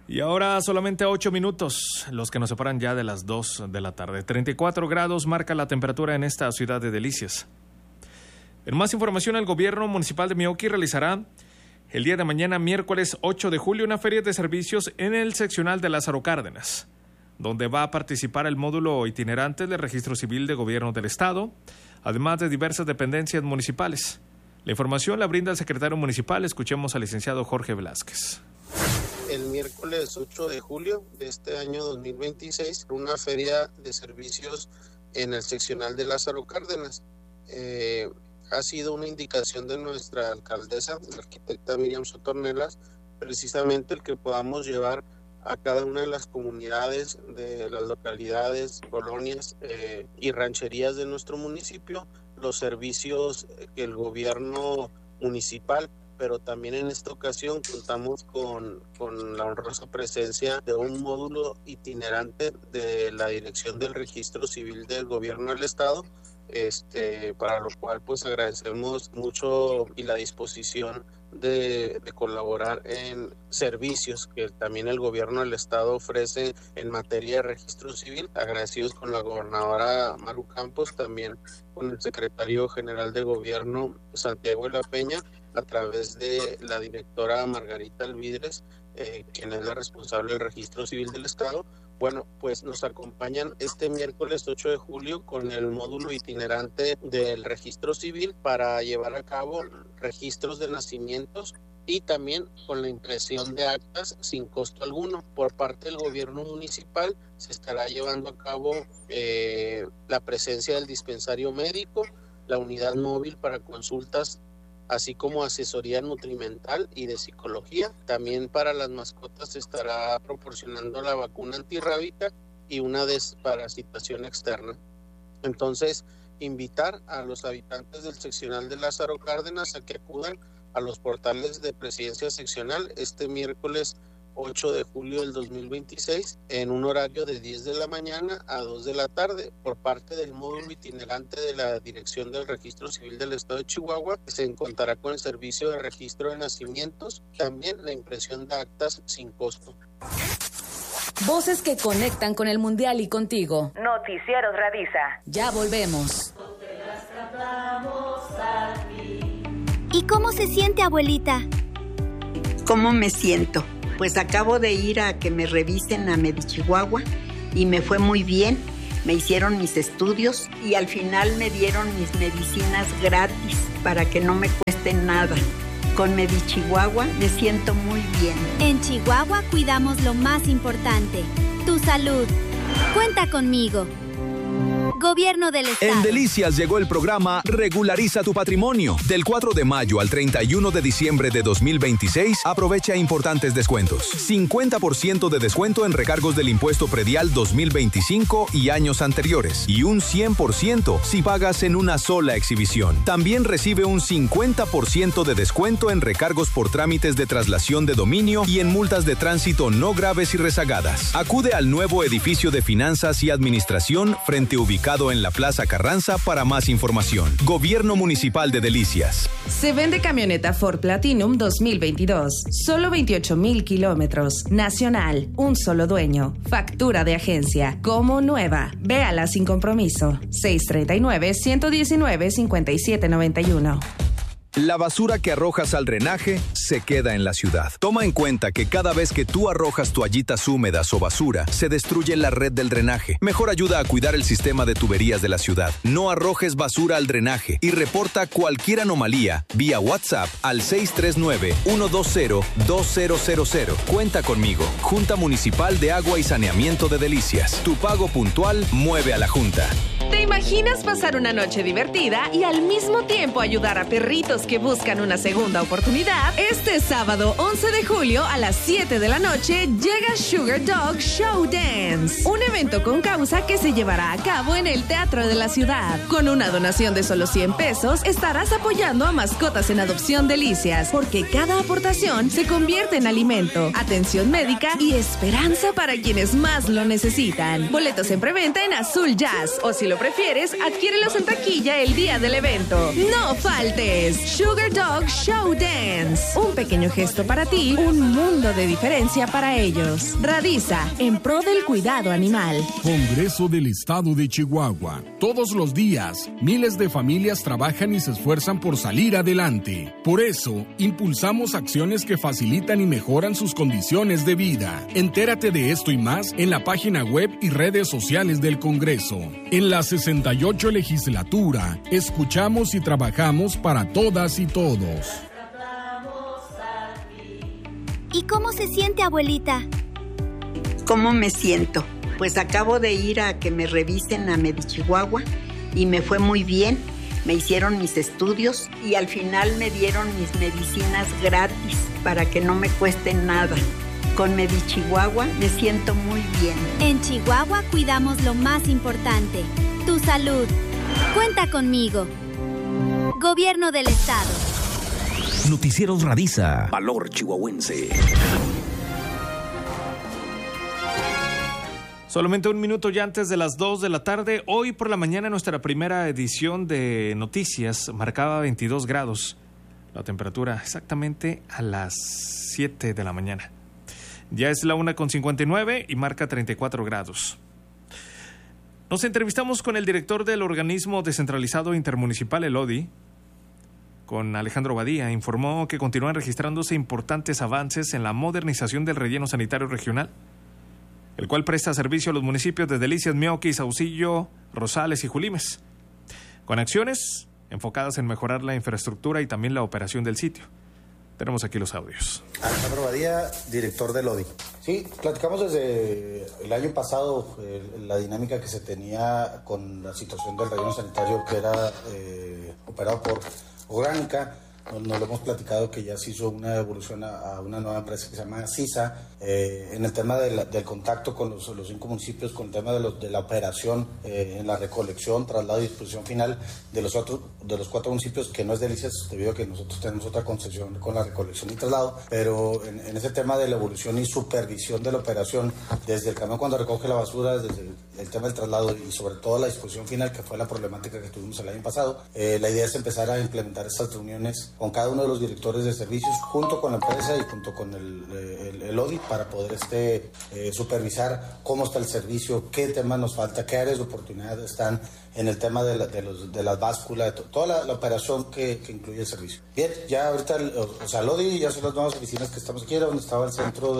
Y ahora solamente 8 minutos, los que nos separan ya de las 2 de la tarde. 34 grados marca la temperatura en esta ciudad de Delicias. En más información, el gobierno municipal de Meoqui realizará el día de mañana, miércoles 8 de julio, una feria de servicios en el seccional de Lázaro Cárdenas, donde va a participar el módulo itinerante del Registro Civil de Gobierno del Estado, además de diversas dependencias municipales. La información la brinda el secretario municipal. Escuchemos al licenciado Jorge Velázquez. El miércoles 8 de julio de este año 2026, una feria de servicios en el seccional de Lázaro Cárdenas. Ha sido una indicación de nuestra alcaldesa, la arquitecta Miriam Sotornelas, precisamente el que podamos llevar a cada una de las comunidades, de las localidades, colonias y rancherías de nuestro municipio, los servicios que el gobierno municipal, pero también en esta ocasión contamos con la honrosa presencia de un módulo itinerante de la Dirección del Registro Civil del Gobierno del Estado, para lo cual pues agradecemos mucho y la disposición de colaborar en servicios que también el Gobierno del Estado ofrece en materia de registro civil. Agradecidos con la gobernadora Maru Campos, también con el secretario general de Gobierno Santiago de la Peña, a través de la directora Margarita Alvidres, quien es la responsable del registro civil del Estado. Bueno, pues nos acompañan este miércoles 8 de julio con el módulo itinerante del registro civil para llevar a cabo registros de nacimientos y también con la impresión de actas sin costo alguno. Por parte del gobierno municipal se estará llevando a cabo la presencia del dispensario médico, la unidad móvil para consultas, así como asesoría nutrimental y de psicología. También para las mascotas se estará proporcionando la vacuna antirrábica y una desparasitación externa. Entonces, invitar a los habitantes del seccional de Lázaro Cárdenas a que acudan a los portales de Presidencia Seccional este miércoles 8 de julio del 2026 en un horario de 10 de la mañana a 2 de la tarde por parte del módulo itinerante de la Dirección del Registro Civil del Estado de Chihuahua. Se contará con el servicio de registro de nacimientos, también la impresión de actas sin costo. Voces que conectan con el Mundial y contigo. Noticieros Radisa. Ya volvemos. ¿Y cómo se siente, abuelita? ¿Cómo me siento? Pues acabo de ir a que me revisen a Medichihuahua y me fue muy bien. Me hicieron mis estudios y al final me dieron mis medicinas gratis para que no me cueste nada. Con Medichihuahua me siento muy bien. En Chihuahua cuidamos lo más importante, tu salud. Cuenta conmigo. Gobierno del Estado. En Delicias llegó el programa Regulariza tu Patrimonio. Del 4 de mayo al 31 de diciembre de 2026, aprovecha importantes descuentos. 50% de descuento en recargos del impuesto predial 2025 y años anteriores. Y un 100% si pagas en una sola exhibición. También recibe un 50% de descuento en recargos por trámites de traslación de dominio y en multas de tránsito no graves y rezagadas. Acude al nuevo edificio de Finanzas y Administración frente ubicado en la Plaza Carranza para más información. Gobierno Municipal de Delicias. Se vende camioneta Ford Platinum 2022. Solo 28,000 kilómetros. Nacional. Un solo dueño. Factura de agencia. Como nueva. Véala sin compromiso. 639-119-5791. La basura que arrojas al drenaje se queda en la ciudad. Toma en cuenta que cada vez que tú arrojas toallitas húmedas o basura, se destruye la red del drenaje. Mejor ayuda a cuidar el sistema de tuberías de la ciudad. No arrojes basura al drenaje y reporta cualquier anomalía vía WhatsApp al 639-120-2000. Cuenta conmigo. Junta Municipal de Agua y Saneamiento de Delicias. Tu pago puntual mueve a la Junta. ¿Te imaginas pasar una noche divertida y al mismo tiempo ayudar a perritos que buscan una segunda oportunidad? Este sábado 11 de julio a las 7 de la noche llega Sugar Dog Show Dance, un evento con causa que se llevará a cabo en el Teatro de la Ciudad. Con una donación de solo 100 pesos estarás apoyando a mascotas en adopción Delicias, porque cada aportación se convierte en alimento, atención médica y esperanza para quienes más lo necesitan. Boletos en preventa en Azul Jazz, o si lo prefieres, adquiérelos en taquilla el día del evento. ¡No faltes! Sugar Dog Show Dance. Un pequeño gesto para ti, un mundo de diferencia para ellos. Radisa, en pro del cuidado animal. Congreso del Estado de Chihuahua. Todos los días, miles de familias trabajan y se esfuerzan por salir adelante. Por eso, impulsamos acciones que facilitan y mejoran sus condiciones de vida. Entérate de esto y más en la página web y redes sociales del Congreso. En la 68 legislatura, escuchamos y trabajamos para todas y todos. ¿Y cómo se siente, abuelita? ¿Cómo me siento? Pues acabo de ir a que me revisen a Medichihuahua y me fue muy bien. Me hicieron mis estudios y al final me dieron mis medicinas gratis para que no me cuesten nada. Con Medichihuahua me siento muy bien. En Chihuahua cuidamos lo más importante, tu salud. Cuenta conmigo. Gobierno del Estado. Noticieros Radisa. Valor chihuahuense. Solamente un minuto ya antes de las 2 de la tarde. Hoy por la mañana nuestra primera edición de noticias marcaba 22 grados. La temperatura exactamente a las 7 de la mañana. Ya es la 1:59 y marca 34 grados. Nos entrevistamos con el director del organismo descentralizado intermunicipal, el ODI, con Alejandro Badía. Informó que continúan registrándose importantes avances en la modernización del relleno sanitario regional, el cual presta servicio a los municipios de Delicias, Meoqui, Saucillo, Rosales y Julimes, con acciones enfocadas en mejorar la infraestructura y también la operación del sitio. Tenemos aquí los audios. Alejandro Badía, director del ODI. Sí, platicamos desde el año pasado la dinámica que se tenía con la situación del relleno sanitario que era operado por Orgánica. Nos lo hemos platicado que ya se hizo una evolución a una nueva empresa que se llama CISA, en el tema del contacto con los 5 municipios, con el tema de la operación en la recolección, traslado y disposición final de los 4 municipios, que no es Delicias, debido a que nosotros tenemos otra concesión con la recolección y traslado, pero en ese tema de la evolución y supervisión de la operación, desde el camión cuando recoge la basura, desde el tema del traslado y sobre todo la disposición final, que fue la problemática que tuvimos el año pasado, la idea es empezar a implementar estas reuniones con cada uno de los directores de servicios, junto con la empresa y junto con el ODI, para poder supervisar cómo está el servicio, qué temas nos falta, qué áreas de oportunidad están en el tema de las básculas, toda la operación que incluye el servicio. Bien, ya ahorita, el ODI ya son las nuevas oficinas que estamos aquí, era donde estaba el centro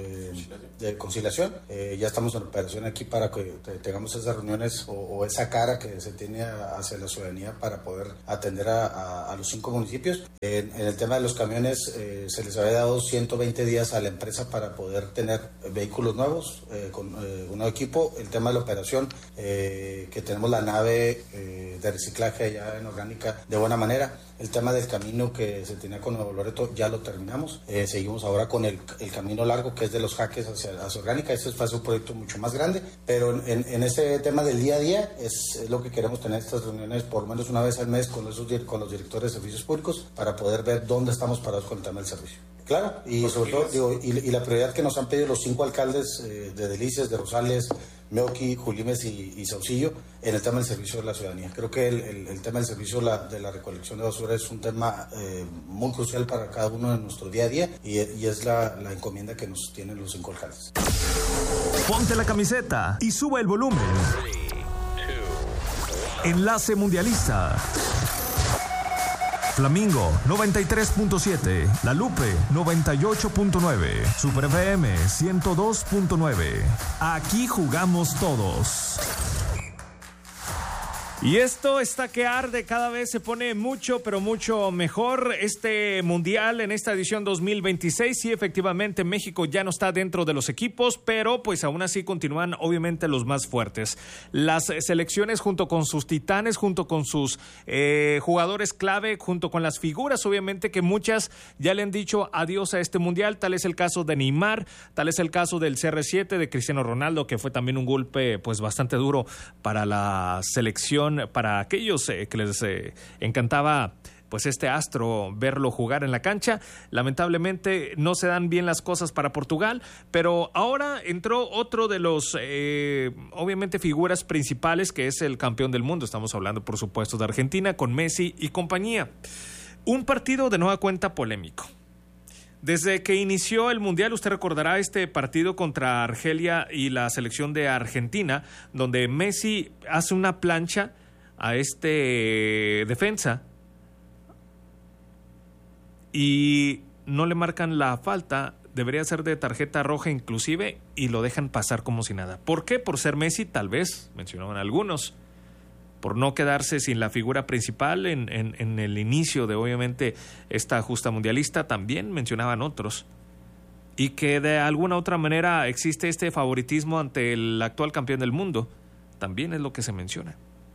de conciliación. Ya estamos en operación aquí para que tengamos esas reuniones o esa cara que se tiene hacia la ciudadanía para poder atender a los 5 municipios. En el tema de los camiones, se les había dado 120 días a la empresa para poder tener vehículos nuevos, con un nuevo equipo. El tema de la operación, que tenemos la nave de reciclaje allá en Orgánica de buena manera. El tema del camino que se tenía con Nuevo Loreto ya lo terminamos. Seguimos ahora con el camino largo, que es de Los Jaques hacia Orgánica. Este es un proyecto mucho más grande, pero en ese tema del día a día es lo que queremos tener estas reuniones por lo menos una vez al mes con los directores de servicios públicos para poder ver dónde estamos parados con el tema del servicio. Claro, y sobre todo, y la prioridad que nos han pedido los 5 alcaldes de Delicias, de Rosales, Meoqui, Julimes y Saucillo en el tema del servicio de la ciudadanía. Creo que el tema del servicio de la recolección de basura es un tema muy crucial para cada uno de nuestro día a día y es la encomienda que nos tienen los 5 alcaldes. Ponte la camiseta y sube el volumen. 3, 2, Enlace Mundialista. Flamingo 93.7, La Lupe 98.9, Super FM 102.9. Aquí jugamos todos. Y esto está que arde, cada vez se pone mucho, pero mucho mejor este mundial en esta edición 2026. Sí, efectivamente, México ya no está dentro de los equipos, pero pues aún así continúan obviamente los más fuertes. Las selecciones junto con sus titanes, junto con sus jugadores clave, junto con las figuras obviamente que muchas ya le han dicho adiós a este mundial. Tal es el caso de Neymar, tal es el caso del CR7, de Cristiano Ronaldo, que fue también un golpe pues bastante duro para la selección, para aquellos que les encantaba pues este astro, verlo jugar en la cancha. Lamentablemente no se dan bien las cosas para Portugal, pero ahora entró otro de los, obviamente, figuras principales, que es el campeón del mundo. Estamos hablando, por supuesto, de Argentina, con Messi y compañía. Un partido de nueva cuenta polémico. Desde que inició el Mundial, usted recordará este partido contra Argelia y la selección de Argentina, donde Messi hace una plancha a este defensa y no le marcan la falta, debería ser de tarjeta roja inclusive, y lo dejan pasar como si nada. ¿Por qué? Por ser Messi, tal vez, mencionaban algunos, por no quedarse sin la figura principal en el inicio de, obviamente, esta justa mundialista, también mencionaban otros, y que de alguna otra manera existe este favoritismo ante el actual campeón del mundo, también es lo que se menciona.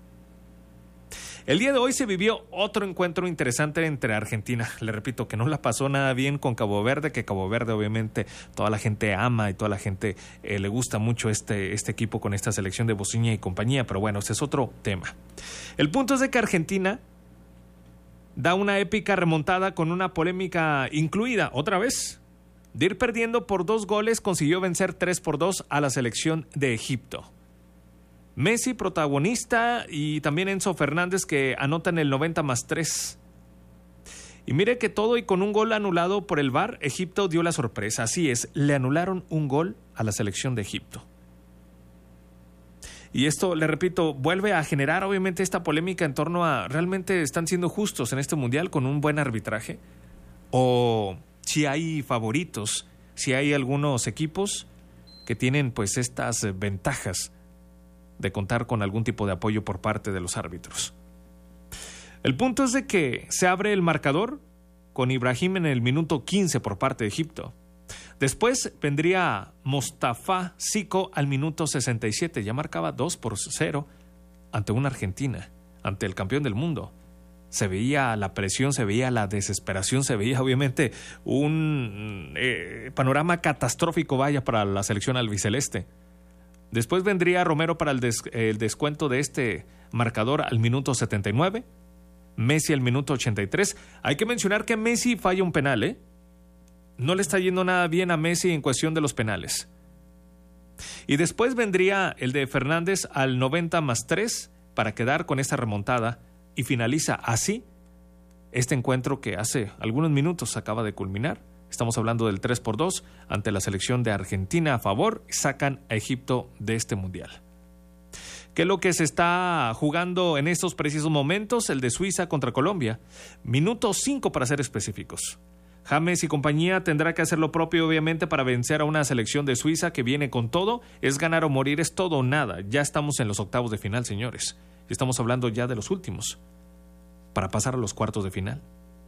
El día de hoy se vivió otro encuentro interesante entre Argentina. Le repito que no la pasó nada bien con Cabo Verde, que Cabo Verde obviamente toda la gente ama y toda la gente le gusta mucho este equipo con esta selección de Bosnia y compañía, pero bueno, ese es otro tema. El punto es de que Argentina da una épica remontada con una polémica incluida, otra vez. De ir perdiendo por 2 goles, consiguió vencer 3-2 a la selección de Egipto. Messi protagonista y también Enzo Fernández, que anotan el 90+3. Y mire que todo y con un gol anulado por el VAR, Egipto dio la sorpresa. Así es, le anularon un gol a la selección de Egipto. Y esto, le repito, vuelve a generar obviamente esta polémica en torno a, ¿realmente están siendo justos en este mundial con un buen arbitraje? O si hay favoritos, si hay algunos equipos que tienen pues estas ventajas de contar con algún tipo de apoyo por parte de los árbitros. El punto es de que se abre el marcador con Ibrahim en el minuto 15 por parte de Egipto. Después vendría Mostafa Zico al minuto 67, ya marcaba 2-0 ante una Argentina, ante el campeón del mundo. Se veía la presión, se veía la desesperación, se veía obviamente un panorama catastrófico, vaya, para la selección albiceleste. Después vendría Romero para el descuento de este marcador al minuto 79. Messi al minuto 83. Hay que mencionar que Messi falla un penal, No le está yendo nada bien a Messi en cuestión de los penales. Y después vendría el de Fernández al 90+3 para quedar con esta remontada, y finaliza así este encuentro que hace algunos minutos acaba de culminar. Estamos hablando del 3-2 ante la selección de Argentina a favor, sacan a Egipto de este mundial. ¿Qué es lo que se está jugando en estos precisos momentos? El de Suiza contra Colombia. Minuto 5 para ser específicos. James y compañía tendrá que hacer lo propio obviamente para vencer a una selección de Suiza que viene con todo. Es ganar o morir, es todo o nada. Ya estamos en los octavos de final, señores. Estamos hablando ya de los últimos para pasar a los cuartos de final.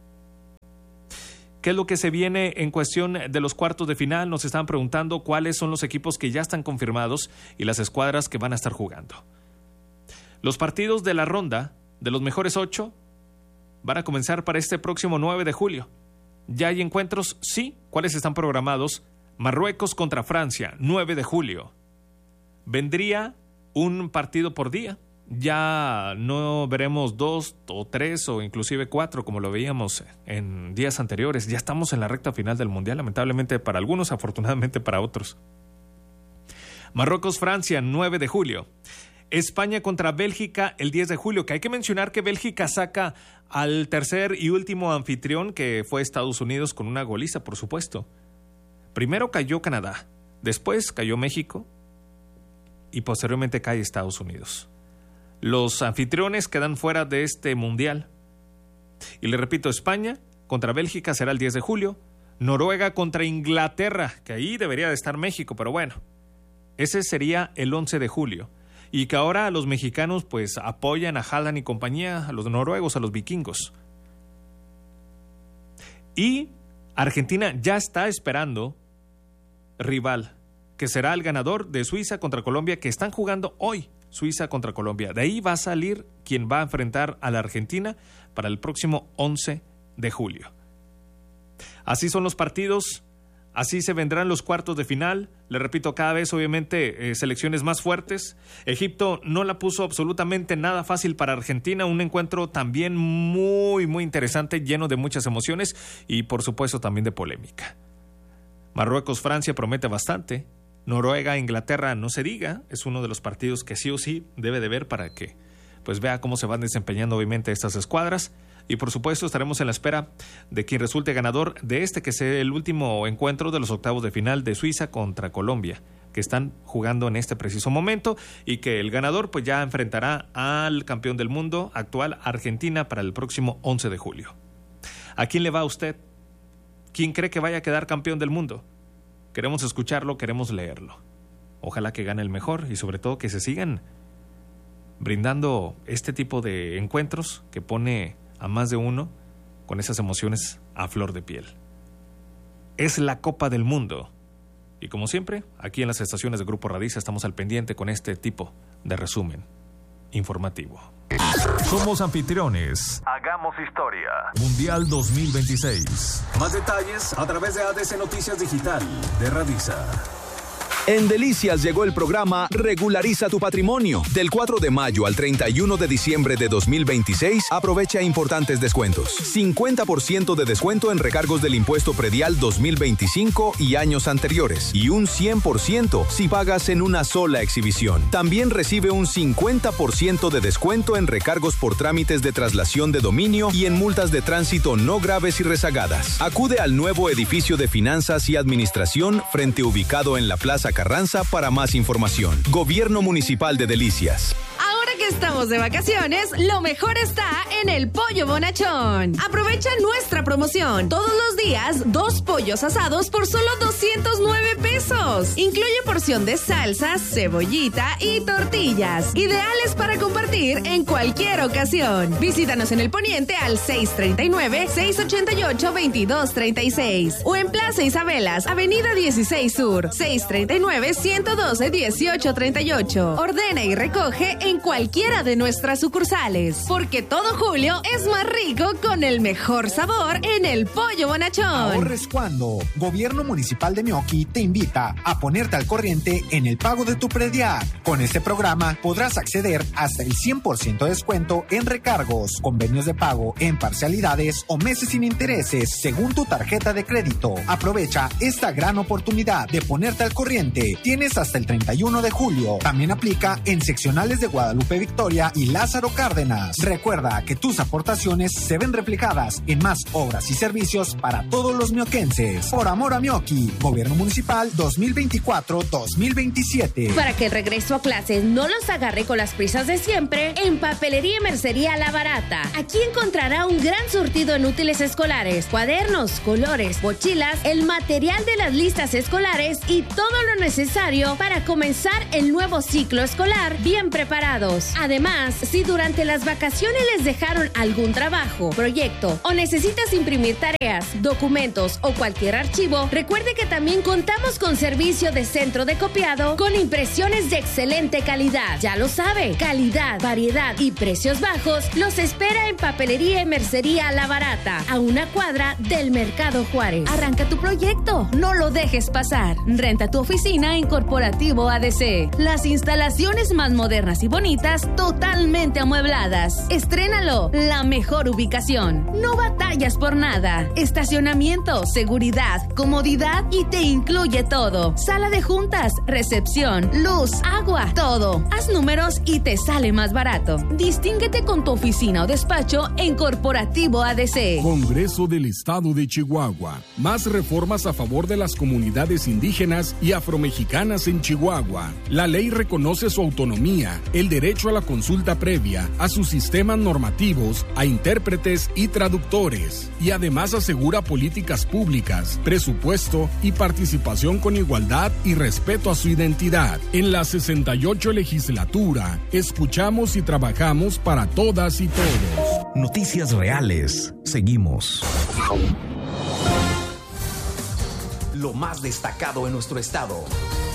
¿Qué es lo que se viene en cuestión de los cuartos de final? Nos están preguntando cuáles son los equipos que ya están confirmados y las escuadras que van a estar jugando. Los partidos de la ronda de los mejores 8 van a comenzar para este próximo 9 de julio. ¿Ya hay encuentros? Sí. ¿Cuáles están programados? Marruecos contra Francia, 9 de julio. Vendría un partido por día. Ya no veremos 2 o 3 o inclusive 4 como lo veíamos en días anteriores. Ya estamos en la recta final del mundial, lamentablemente para algunos, afortunadamente para otros. Marruecos-Francia, 9 de julio. España contra Bélgica el 10 de julio, que hay que mencionar que Bélgica saca al tercer y último anfitrión, que fue Estados Unidos, con una goliza, por supuesto. Primero cayó Canadá, después cayó México y posteriormente cae Estados Unidos. Los anfitriones quedan fuera de este mundial. Y le repito, España contra Bélgica será el 10 de julio. Noruega contra Inglaterra, que ahí debería de estar México, pero bueno, ese sería el 11 de julio. Y que ahora los mexicanos pues apoyan a Haaland y compañía, a los noruegos, a los vikingos. Y Argentina ya está esperando rival, que será el ganador de Suiza contra Colombia, que están jugando hoy. Suiza contra Colombia. De ahí va a salir quien va a enfrentar a la Argentina para el próximo 11 de julio. Así son los partidos Así se vendrán los cuartos de final. Le repito, cada vez obviamente selecciones más fuertes. Egipto no la puso absolutamente nada fácil para Argentina. Un encuentro también muy, muy interesante, lleno de muchas emociones y por supuesto también de polémica. Marruecos-Francia promete bastante. Noruega-Inglaterra no se diga. Es uno de los partidos que sí o sí debe de ver para que pues vea cómo se van desempeñando obviamente estas escuadras. Y por supuesto estaremos en la espera de quien resulte ganador de que sea el último encuentro de los octavos de final de Suiza contra Colombia, que están jugando en este preciso momento, y que el ganador pues ya enfrentará al campeón del mundo actual, Argentina, para el próximo 11 de julio. ¿A quién le va a usted? ¿Quién cree que vaya a quedar campeón del mundo? Queremos escucharlo, queremos leerlo. Ojalá que gane el mejor y sobre todo que se sigan brindando este tipo de encuentros que pone a más de uno con esas emociones a flor de piel. Es la Copa del Mundo. Y como siempre, aquí en las estaciones de Grupo Radiza estamos al pendiente con este tipo de resumen informativo. Somos anfitriones. Hagamos historia. Mundial 2026. Más detalles a través de ADC Noticias Digital de Radiza. En Delicias llegó el programa Regulariza tu Patrimonio. Del 4 de mayo al 31 de diciembre de 2026, aprovecha importantes descuentos. 50% de descuento en recargos del impuesto predial 2025 y años anteriores. Y un 100% si pagas en una sola exhibición. También recibe un 50% de descuento en recargos por trámites de traslación de dominio y en multas de tránsito no graves y rezagadas. Acude al nuevo edificio de Finanzas y Administración frente ubicado en la Plaza Carranza para más información. Gobierno Municipal de Delicias. Ahora que estamos de vacaciones, lo mejor está en el Pollo Bonachón. Aprovecha nuestra promoción. Todos los días, 2 pollos asados por solo 209 pesos. Incluye porción de salsas, cebollita y tortillas. Ideales para compartir en cualquier ocasión. Visítanos en el Poniente al 639-688-2236 o en Plaza Isabelas, Avenida 16 Sur, 639-112-1838. Ordena y recoge en cualquiera de nuestras sucursales, porque todo julio es más rico con el mejor sabor en el Pollo Bonachón. Ahorres cuando Gobierno Municipal de Meoqui te invita a ponerte al corriente en el pago de tu predial. Con este programa podrás acceder hasta el 100% de descuento en recargos, convenios de pago en parcialidades o meses sin intereses según tu tarjeta de crédito. Aprovecha esta gran oportunidad de ponerte al corriente. Tienes hasta el 31 de julio. También aplica en seccionales de Guadalupe Victoria y Lázaro Cárdenas. Recuerda que tus aportaciones se ven reflejadas en más obras y servicios para todos los mioquenses. Por amor a Meoqui, Gobierno Municipal 2024-2027. Para que el regreso a clases no los agarre con las prisas de siempre, en Papelería y Mercería La Barata. Aquí encontrará un gran surtido en útiles escolares, cuadernos, colores, mochilas, el material de las listas escolares y todo lo necesario para comenzar el nuevo ciclo escolar bien preparados. Además, si durante las vacaciones les dejaron algún trabajo, proyecto o necesitas imprimir tareas, documentos o cualquier archivo, recuerde que también contamos con servicio de centro de copiado con impresiones de excelente calidad. Ya lo sabe, calidad, variedad y precios bajos los espera en Papelería y Mercería La Barata, a una cuadra del Mercado Juárez. Arranca tu proyecto, no lo dejes pasar. Renta tu oficina en Corporativo ADC. Las instalaciones más modernas y bonitas, totalmente amuebladas. Estrénalo, la mejor ubicación. No batallas por nada. Estacionamiento, seguridad, comodidad y te incluye todo. Sala de juntas, recepción, luz, agua, todo. Haz números y te sale más barato. Distínguete con tu oficina o despacho en Corporativo ADC. Congreso del Estado de Chihuahua. Más reformas a favor de las comunidades indígenas y afromexicanas en Chihuahua. La ley reconoce su autonomía, el derecho a la consulta previa, a sus sistemas normativos, a intérpretes y traductores. Y además asegura políticas públicas, presupuesto y participación con igualdad y respeto a su identidad. En la 68 legislatura, escuchamos y trabajamos para todas y todos. Noticias reales. Seguimos. Lo más destacado en nuestro estado.